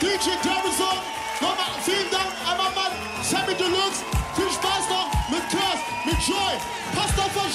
DJ Terrorson. Nochmal vielen Dank an meinen Mann Sammy Deluxe. Viel Spaß noch mit Curse, mit Joy. Passt auf euch